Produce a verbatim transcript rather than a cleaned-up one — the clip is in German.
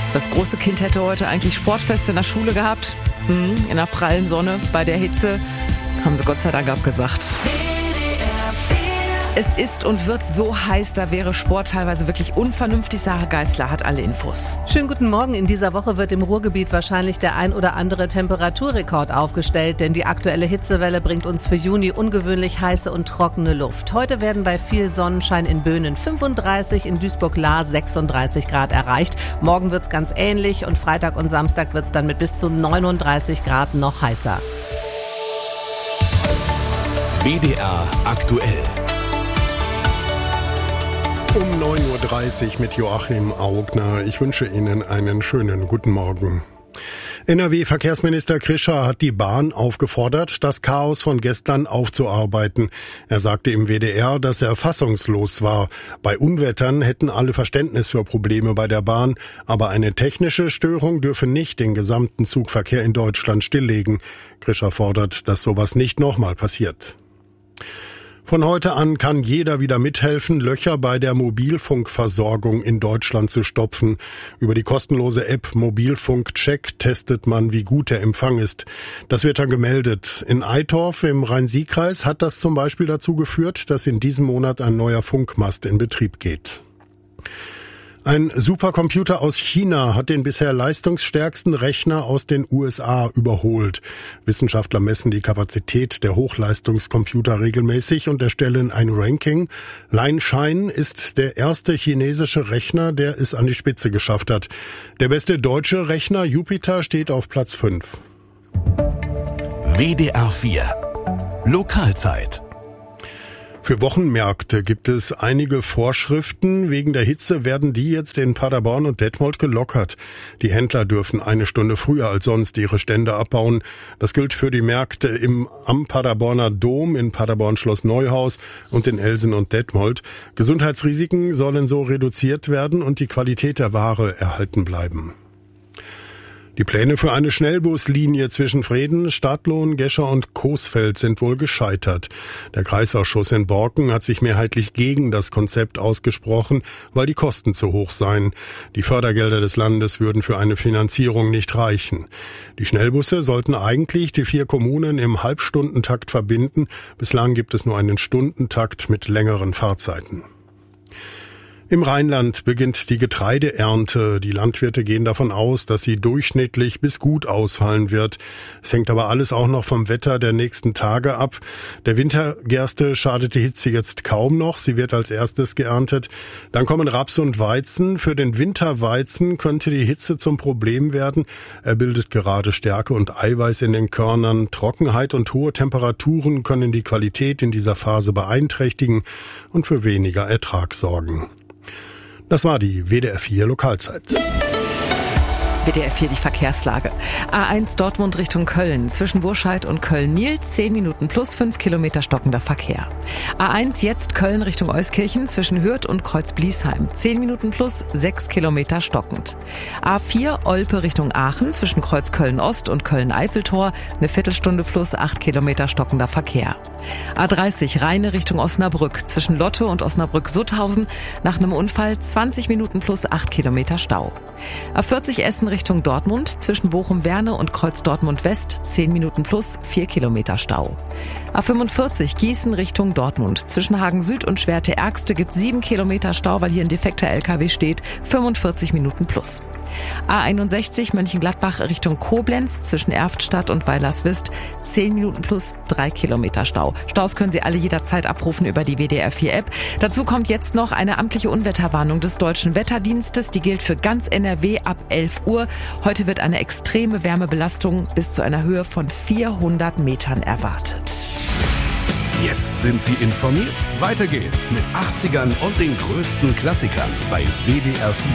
Das große Kind hätte heute eigentlich Sportfest in der Schule gehabt. Hm, in der prallen Sonne, bei der Hitze. Haben sie Gott sei Dank abgesagt. Es ist und wird so heiß, da wäre Sport teilweise wirklich unvernünftig. Sarah Geisler hat alle Infos. Schönen guten Morgen. In dieser Woche wird im Ruhrgebiet wahrscheinlich der ein oder andere Temperaturrekord aufgestellt, denn die aktuelle Hitzewelle bringt uns für Juni ungewöhnlich heiße und trockene Luft. Heute werden bei viel Sonnenschein in Böhnen fünfunddreißig, in Duisburg-Lahr sechsunddreißig Grad erreicht. Morgen wird's ganz ähnlich und Freitag und Samstag wird's dann mit bis zu neununddreißig Grad noch heißer. W D R aktuell. Um neun Uhr dreißig mit Joachim Augner. Ich wünsche Ihnen einen schönen guten Morgen. N R W-Verkehrsminister Krischer hat die Bahn aufgefordert, das Chaos von gestern aufzuarbeiten. Er sagte im W D R, dass er fassungslos war. Bei Unwettern hätten alle Verständnis für Probleme bei der Bahn, aber eine technische Störung dürfe nicht den gesamten Zugverkehr in Deutschland stilllegen. Krischer fordert, dass sowas nicht nochmal passiert. Von heute an kann jeder wieder mithelfen, Löcher bei der Mobilfunkversorgung in Deutschland zu stopfen. Über die kostenlose App Mobilfunk-Check testet man, wie gut der Empfang ist. Das wird dann gemeldet. In Eitorf im Rhein-Sieg-Kreis hat das zum Beispiel dazu geführt, dass in diesem Monat ein neuer Funkmast in Betrieb geht. Ein Supercomputer aus China hat den bisher leistungsstärksten Rechner aus den U S A überholt. Wissenschaftler messen die Kapazität der Hochleistungscomputer regelmäßig und erstellen ein Ranking. Lianshine ist der erste chinesische Rechner, der es an die Spitze geschafft hat. Der beste deutsche Rechner Jupiter steht auf Platz fünf. W D R vier Lokalzeit. Für Wochenmärkte gibt es einige Vorschriften. Wegen der Hitze werden die jetzt in Paderborn und Detmold gelockert. Die Händler dürfen eine Stunde früher als sonst ihre Stände abbauen. Das gilt für die Märkte im am Paderborner Dom, in Paderborn Schloss Neuhaus und in Elsen und Detmold. Gesundheitsrisiken sollen so reduziert werden und die Qualität der Ware erhalten bleiben. Die Pläne für eine Schnellbuslinie zwischen Vreden, Stadtlohn, Gescher und Coesfeld sind wohl gescheitert. Der Kreisausschuss in Borken hat sich mehrheitlich gegen das Konzept ausgesprochen, weil die Kosten zu hoch seien. Die Fördergelder des Landes würden für eine Finanzierung nicht reichen. Die Schnellbusse sollten eigentlich die vier Kommunen im Halbstundentakt verbinden. Bislang gibt es nur einen Stundentakt mit längeren Fahrzeiten. Im Rheinland beginnt die Getreideernte. Die Landwirte gehen davon aus, dass sie durchschnittlich bis gut ausfallen wird. Es hängt aber alles auch noch vom Wetter der nächsten Tage ab. Der Wintergerste schadet die Hitze jetzt kaum noch. Sie wird als erstes geerntet. Dann kommen Raps und Weizen. Für den Winterweizen könnte die Hitze zum Problem werden. Er bildet gerade Stärke und Eiweiß in den Körnern. Trockenheit und hohe Temperaturen können die Qualität in dieser Phase beeinträchtigen und für weniger Ertrag sorgen. Das war die W D R vier Lokalzeit. W D R vier die Verkehrslage. A eins Dortmund Richtung Köln. Zwischen Burscheid und Köln-Niel zehn Minuten plus fünf Kilometer stockender Verkehr. A eins jetzt Köln Richtung Euskirchen. Zwischen Hürth und Kreuz-Bliesheim. zehn Minuten plus sechs Kilometer stockend. A vier Olpe Richtung Aachen. Zwischen Kreuz Köln-Ost und Köln-Eiffeltor. Eine Viertelstunde plus acht Kilometer stockender Verkehr. A dreißig Rheine Richtung Osnabrück. Zwischen Lotte und Osnabrück-Sutthausen. Nach einem Unfall zwanzig Minuten plus acht Kilometer Stau. A vierzig Essen Richtung Dortmund, zwischen Bochum-Werne und Kreuz Dortmund-West, zehn Minuten plus vier Kilometer Stau. A fünfundvierzig Gießen Richtung Dortmund, zwischen Hagen-Süd und Schwerte-Ärgste gibt sieben Kilometer Stau, weil hier ein defekter L K W steht, fünfundvierzig Minuten plus. A einundsechzig Mönchengladbach Richtung Koblenz, zwischen Erftstadt und Weilerswist, zehn Minuten plus drei Kilometer Stau. Staus können Sie alle jederzeit abrufen über die W D R vier App. Dazu kommt jetzt noch eine amtliche Unwetterwarnung des Deutschen Wetterdienstes. Die gilt für ganz N R W ab elf Uhr. Heute wird eine extreme Wärmebelastung bis zu einer Höhe von vierhundert Metern erwartet. Jetzt sind Sie informiert. Weiter geht's mit achtzigern und den größten Klassikern bei W D R vier.